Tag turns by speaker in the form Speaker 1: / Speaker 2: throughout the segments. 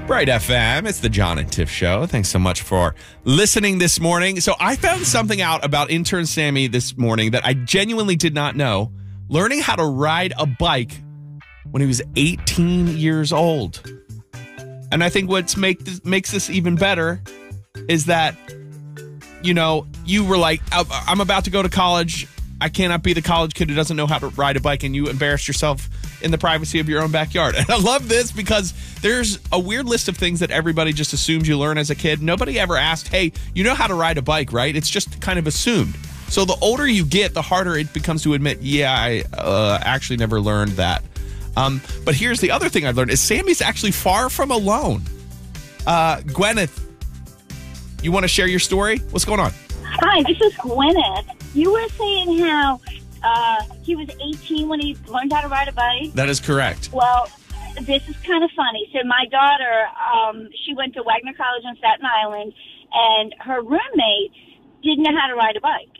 Speaker 1: Bright FM, it's the John and Tiff Show. Thanks so much for listening this morning. So I found something out about intern Sammy this morning that I genuinely did not know. Learning how to ride a bike when he was 18 years old. And I think what makes this even better is that, you know, you were like, I'm about to go to college. I cannot be the college kid who doesn't know how to ride a bike, and you embarrassed yourself in the privacy of your own backyard. And I love this because there's a weird list of things that everybody just assumes you learn as a kid. Nobody ever asked, hey, you know how to ride a bike, right? It's just kind of assumed. So the older you get, the harder it becomes to admit, yeah, I actually never learned that. But here's the other thing I've learned is Sammy's actually far from alone. Gwyneth, you want to share your story? What's going on?
Speaker 2: Hi, this is Gwyneth. You were saying how he was 18 when he learned how to ride a bike?
Speaker 1: That is correct.
Speaker 2: Well, this is kind of funny. So my daughter, she went to Wagner College on Staten Island, and her roommate didn't know how to ride a bike.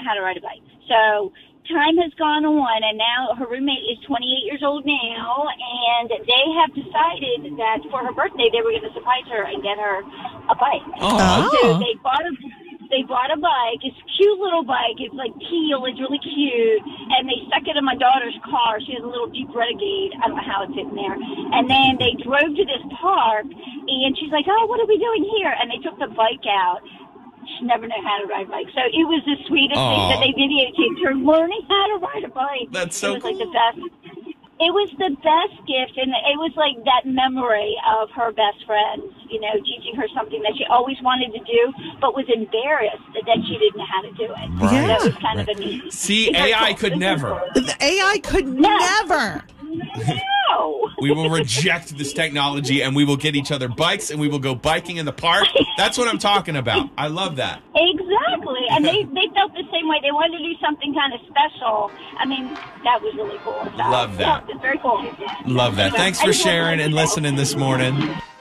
Speaker 2: So time has gone on, and now her roommate is 28 years old now, and they have decided that for her birthday, they were going to surprise her and get her a bike.
Speaker 1: Oh.
Speaker 2: So they bought a bike. It's a cute little bike. It's like teal. It's really cute. And they stuck it in my daughter's car. She has a little Jeep Renegade. I don't know how it's in there. And then they drove to this park, and she's like, oh, what are we doing here? And they took the bike out. She never knew how to ride a bike. So it was the sweetest thing that they videotaped her learning how to ride a bike.
Speaker 1: That's so cool.
Speaker 2: Like the best. It was the best gift, and it was like that memory of her best friends, you know, teaching her something that she always wanted to do, but was embarrassed that she didn't know how to do it.
Speaker 1: Right.
Speaker 2: So that was kind of a neat.
Speaker 1: See, AI could never.
Speaker 3: The AI could never.
Speaker 2: No.
Speaker 1: We will reject this technology, and we will get each other bikes, and we will go biking in the park. That's what I'm talking about. I love that.
Speaker 2: Exactly. And they felt the same way. They wanted to do something kind of special. I mean, that was really cool. So,
Speaker 1: Love that.
Speaker 2: Yeah, it's very cool.
Speaker 1: Love that. Thanks for sharing and listening this morning.